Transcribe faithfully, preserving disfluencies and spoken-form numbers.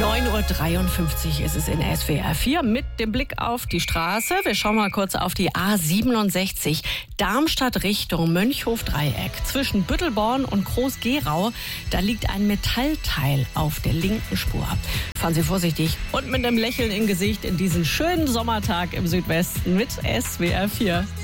neun Uhr dreiundfünfzig ist es in S W R vier mit dem Blick auf die Straße. Wir schauen mal kurz auf die A siebenundsechzig, Darmstadt Richtung Mönchhof-Dreieck. Zwischen Büttelborn und Groß-Gerau, da liegt ein Metallteil auf der linken Spur. Fahren Sie vorsichtig und mit einem Lächeln im Gesicht in diesen schönen Sommertag im Südwesten mit S W R vier.